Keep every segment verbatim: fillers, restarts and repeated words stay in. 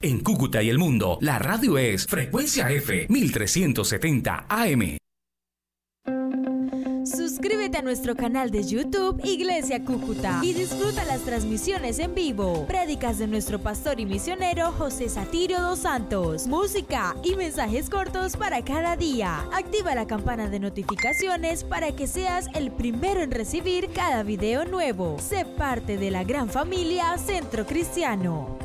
En Cúcuta y el mundo, la radio es Frecuencia F mil trescientos setenta A M. Suscríbete a nuestro canal de YouTube Iglesia Cúcuta y disfruta las transmisiones en vivo, prédicas de nuestro pastor y misionero José Satirio dos Santos, música y mensajes cortos para cada día. Activa la campana de notificaciones para que seas el primero en recibir cada video nuevo. Sé parte de la gran familia Centro Cristiano.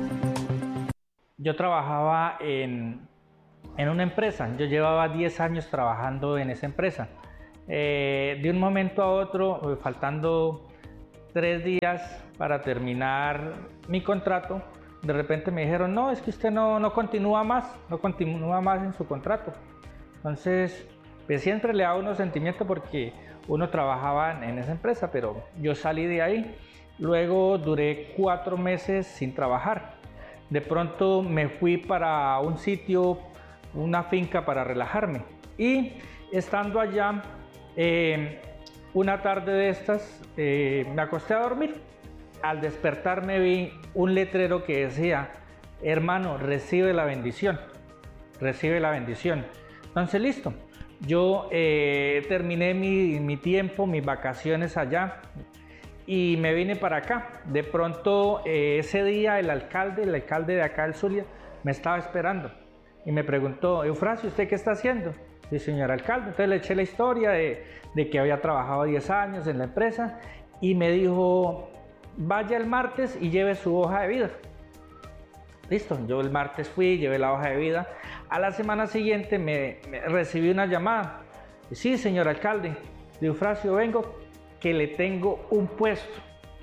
Yo trabajaba en, en una empresa, yo llevaba diez años trabajando en esa empresa. Eh, de un momento a otro, faltando tres días para terminar mi contrato, de repente me dijeron, no, es que usted no, no continúa más, no continúa más en su contrato. Entonces, pues siempre le da uno sentimiento porque uno trabajaba en esa empresa, pero yo salí de ahí. Luego duré cuatro meses sin trabajar. De pronto me fui para un sitio, una finca para relajarme. Y estando allá, Eh, una tarde de estas eh, me acosté a dormir. Al despertarme vi un letrero que decía, hermano, recibe la bendición, recibe la bendición. Entonces listo, yo eh, terminé mi, mi tiempo, mis vacaciones allá y me vine para acá. De pronto eh, ese día el alcalde, el alcalde de acá del Zulia me estaba esperando y me preguntó, Eufrasio, ¿usted qué está haciendo? Sí, señor alcalde. Entonces le eché la historia de, de que había trabajado diez años en la empresa y me dijo, vaya el martes y lleve su hoja de vida. Listo, yo el martes fui, llevé la hoja de vida. A la semana siguiente me, me recibí una llamada. Sí, señor alcalde, de Eufrasio, vengo que le tengo un puesto.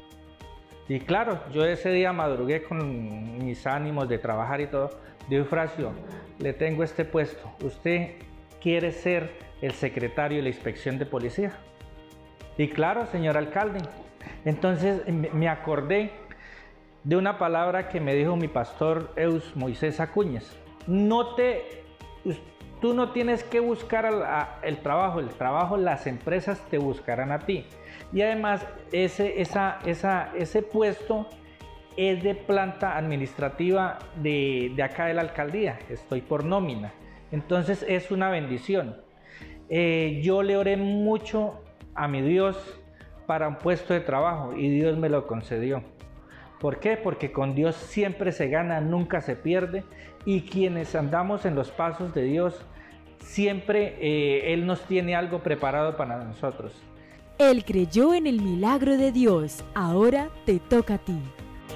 Y claro, yo ese día madrugué con mis ánimos de trabajar y todo. De Eufrasio, le tengo este puesto. Usted quiere ser el secretario de la inspección de policía. Y claro, señor alcalde. Entonces me acordé de una palabra que me dijo mi pastor Eus Moisés Acuñez. No te, tú no tienes que buscar a la, el trabajo, el trabajo las empresas te buscarán a ti. Y además ese, esa, esa, ese puesto es de planta administrativa de, de acá de la alcaldía. Estoy por nómina. Entonces es una bendición. Eh, yo le oré mucho a mi Dios para un puesto de trabajo y Dios me lo concedió. ¿Por qué? Porque con Dios siempre se gana, nunca se pierde, y quienes andamos en los pasos de Dios, siempre eh, Él nos tiene algo preparado para nosotros. Él creyó en el milagro de Dios, ahora te toca a ti.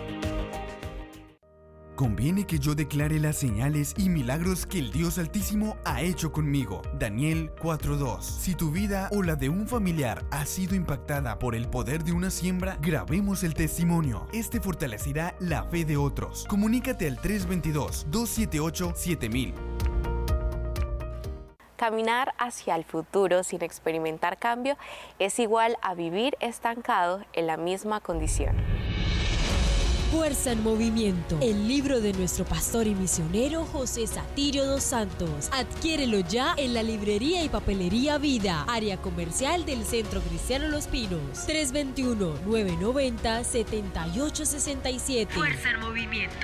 Conviene que yo declare las señales y milagros que el Dios Altísimo ha hecho conmigo. Daniel cuatro dos. Si tu vida o la de un familiar ha sido impactada por el poder de una siembra, grabemos el testimonio. Este fortalecerá la fe de otros. Comunícate al tres dos dos, dos siete ocho, siete mil. Caminar hacia el futuro sin experimentar cambio es igual a vivir estancado en la misma condición. Fuerza en Movimiento, el libro de nuestro pastor y misionero José Satirio dos Santos. Adquiérelo ya en la librería y papelería Vida, área comercial del Centro Cristiano Los Pinos. tres dos uno, nueve nueve cero, siete ocho seis siete. Fuerza en Movimiento.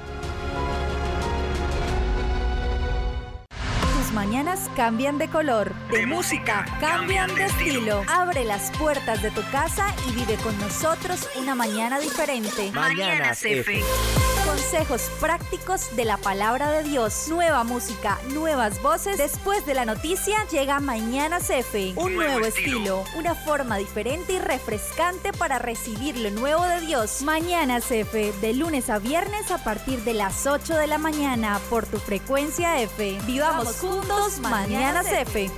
Mañanas cambian de color, de, de música cambian, cambian de estilo. Abre las puertas de tu casa y vive con nosotros una mañana diferente. Mañanas F. Consejos prácticos de la palabra de Dios. Nueva música, nuevas voces. Después de la noticia llega Mañanas F. Un, Un nuevo, nuevo estilo. estilo, una forma diferente y refrescante para recibir lo nuevo de Dios. Mañanas F, de lunes a viernes a partir de las ocho de la mañana por tu frecuencia F. Vivamos juntos. Mañanas F.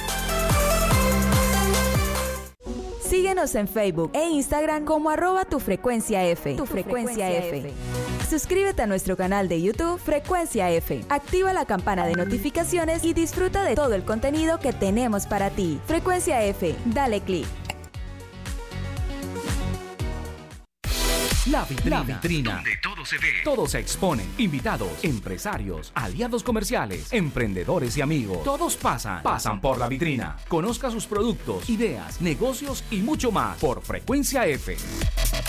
Síguenos en Facebook e Instagram como arroba tu frecuencia F. Tu, tu frecuencia, frecuencia F. F. Suscríbete a nuestro canal de YouTube Frecuencia F. Activa la campana de notificaciones y disfruta de todo el contenido que tenemos para ti. Frecuencia F. Dale clic. La vitrina, La vitrina, donde todo se ve, todo se expone, invitados, empresarios, aliados comerciales, emprendedores y amigos, todos pasan, pasan por la vitrina. Conozca sus productos, ideas, negocios y mucho más por Frecuencia F.